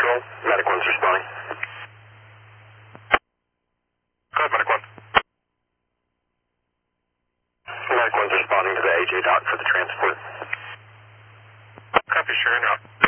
Control. Medic 1's responding. Go ahead, Medic 1. Medic 1's responding to the AJ dock for the transport. Copy, sure, and out.